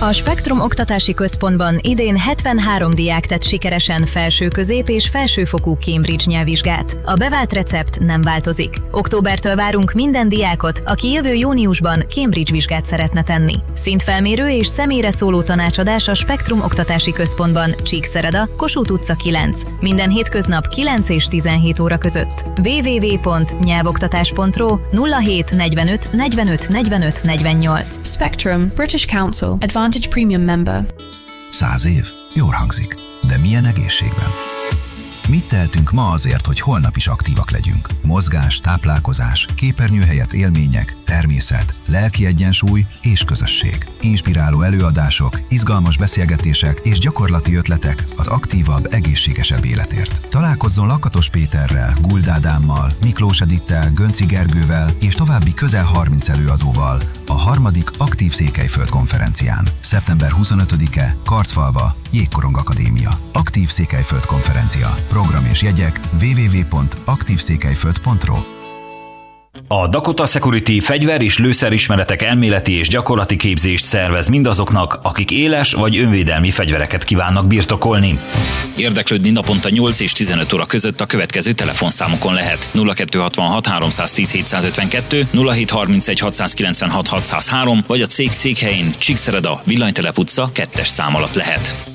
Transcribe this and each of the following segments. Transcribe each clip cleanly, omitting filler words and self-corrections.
A Spektrum Oktatási Központban idén 73 diák tett sikeresen felső, közép és felsőfokú Cambridge nyelvvizsgát. A bevált recept nem változik. Októbertől várunk minden diákot, aki jövő júniusban Cambridge vizsgát szeretne tenni. Szintfelmérő és személyre szóló tanácsadás a Spektrum Oktatási Központban, Csíkszereda, Kossuth utca 9. Minden hétköznap 9 és 17 óra között. www.nyelvoktatás.ro 07 45 45 45 48. Spectrum, British Council, Advantage Premium Member. 100 év? Jól hangzik. De milyen egészségben? Mit tehetünk ma azért, hogy holnap is aktívak legyünk? Mozgás, táplálkozás, képernyő helyett élmények, természet, lelki egyensúly és közösség. Inspiráló előadások, izgalmas beszélgetések és gyakorlati ötletek az aktívabb, egészségesebb életért. Találkozzon Lakatos Péterrel, Guld Ádámmal, Miklós Edittel, Gönci Gergővel és további közel 30 előadóval a 3. Aktív Székelyföld konferencián. Szeptember 25-e, Karcfalva, Jégkorong Akadémia. Aktív Székelyföld konferencia. Program és jegyek www.aktívszékelyföld.ro. A Dakota Security fegyver- és lőszerismeretek elméleti és gyakorlati képzést szervez mindazoknak, akik éles vagy önvédelmi fegyvereket kívánnak birtokolni. Érdeklődni naponta 8 és 15 óra között a következő telefonszámokon lehet: 0266 310 752, 0731 696 603, vagy a cég székhelyén Csíkszereda, Villanytelep utca 2-es szám alatt lehet.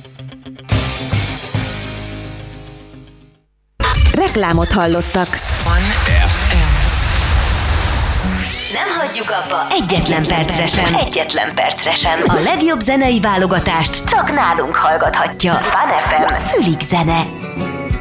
Reklámot hallottak. Nem hagyjuk abba egyetlen percre sem. Egyetlen percre sem. A legjobb zenei válogatást csak nálunk hallgathatja. Fun FM. Fülig zene.